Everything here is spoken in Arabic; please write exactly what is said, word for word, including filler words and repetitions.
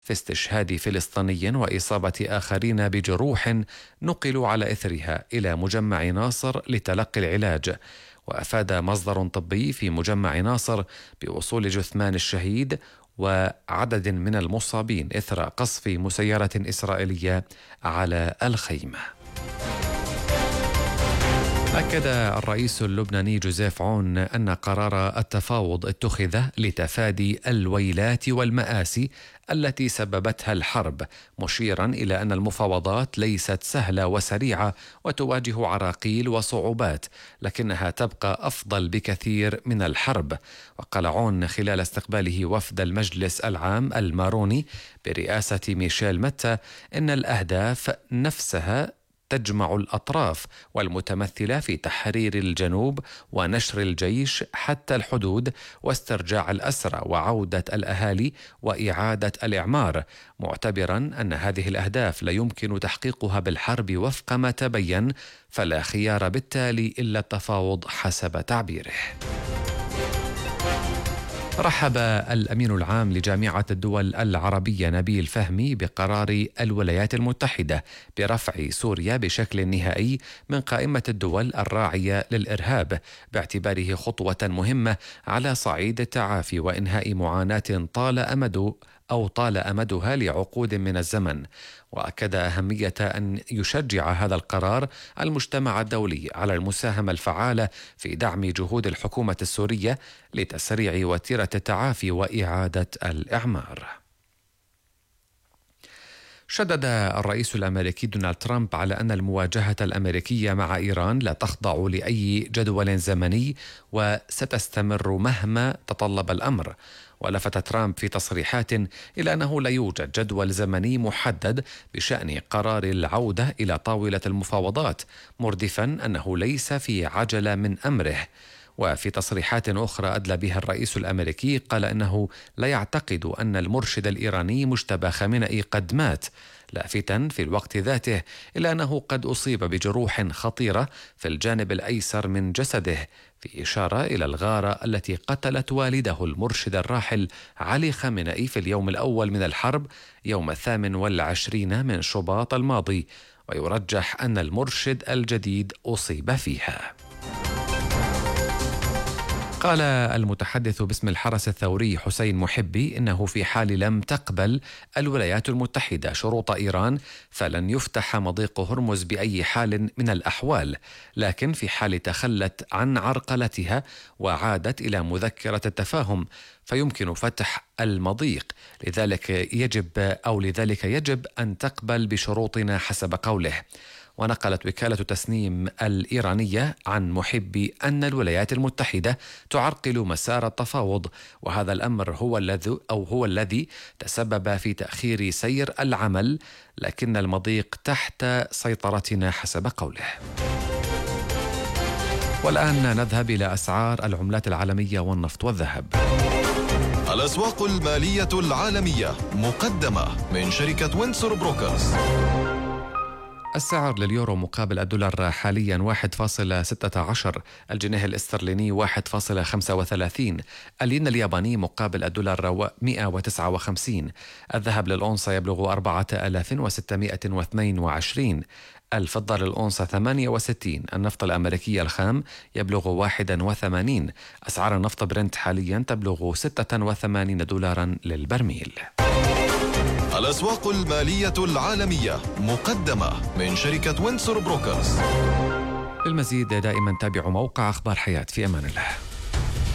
في استشهاد فلسطيني وإصابة آخرين بجروح نقلوا على إثرها إلى مجمع ناصر لتلقي العلاج. وأفاد مصدر طبي في مجمع ناصر بوصول جثمان الشهيد وعدد من المصابين إثر قصف مسيرة إسرائيلية على الخيمة. أكد الرئيس اللبناني جوزيف عون أن قرار التفاوض اتخذ لتفادي الويلات والمآسي التي سببتها الحرب، مشيرا إلى أن المفاوضات ليست سهلة وسريعة وتواجه عراقيل وصعوبات، لكنها تبقى أفضل بكثير من الحرب. وقال عون خلال استقباله وفد المجلس العام الماروني برئاسة ميشيل متى إن الأهداف نفسها تجمع الأطراف والمتمثلة في تحرير الجنوب ونشر الجيش حتى الحدود واسترجاع الأسرى وعودة الأهالي وإعادة الإعمار، معتبرا أن هذه الأهداف لا يمكن تحقيقها بالحرب وفق ما تبين، فلا خيار بالتالي إلا التفاوض حسب تعبيره. رحب الأمين العام لجامعة الدول العربية نبيل فهمي بقرار الولايات المتحدة برفع سوريا بشكل نهائي من قائمة الدول الراعية للإرهاب، باعتباره خطوة مهمة على صعيد التعافي وإنهاء معاناة طال أمد أو طال أمدها لعقود من الزمن. وأكد أهمية أن يشجع هذا القرار المجتمع الدولي على المساهمة الفعالة في دعم جهود الحكومة السورية لتسريع وتيرة التعافي وإعادة الإعمار. شدد الرئيس الأمريكي دونالد ترامب على أن المواجهة الأمريكية مع إيران لا تخضع لأي جدول زمني وستستمر مهما تطلب الأمر. ولفت ترامب في تصريحات إلى أنه لا يوجد جدول زمني محدد بشأن قرار العودة إلى طاولة المفاوضات، مردفا أنه ليس في عجلة من أمره. وفي تصريحات أخرى أدلى بها الرئيس الأمريكي قال إنه لا يعتقد أن المرشد الإيراني مجتبى خامنئي قد مات، لافتا في الوقت ذاته إلى أنه قد أصيب بجروح خطيرة في الجانب الأيسر من جسده، في إشارة إلى الغارة التي قتلت والده المرشد الراحل علي خامنئي في اليوم الأول من الحرب يوم الثامن والعشرين من شباط الماضي، ويرجح أن المرشد الجديد أصيب فيها. قال المتحدث باسم الحرس الثوري حسين محبي إنه في حال لم تقبل الولايات المتحدة شروط إيران فلن يفتح مضيق هرمز بأي حال من الأحوال، لكن في حال تخلت عن عرقلتها وعادت إلى مذكرة التفاهم فيمكن فتح المضيق، لذلك يجب أو لذلك يجب أن تقبل بشروطنا حسب قوله. ونقلت وكالة تسنيم الإيرانية عن محبي أن الولايات المتحدة تعرقل مسار التفاوض، وهذا الأمر هو الذي أو هو الذي تسبب في تأخير سير العمل، لكن المضيق تحت سيطرتنا حسب قوله. والآن نذهب إلى أسعار العملات العالمية والنفط والذهب. الأسواق المالية العالمية مقدمة من شركة وينسور بروكرز. السعر لليورو مقابل الدولار حاليا واحد فاصلة ستة عشر، الجنيه الاسترليني واحد فاصلة خمسة وثلاثين، الين الياباني مقابل الدولار مئة وتسعة وخمسين، الذهب للأونصة يبلغ أربعة آلاف وستمئة واثنين وعشرين، الفضة للأونصة ثمانية وستين، النفط الأمريكي الخام يبلغ واحد وثمانين، أسعار النفط برنت حاليا تبلغ ستة وثمانين دولارا للبرميل. الأسواق المالية العالمية مقدمة من شركة وينسور بروكرز. للمزيد دائما تابعوا موقع أخبار حياة. في أمان الله.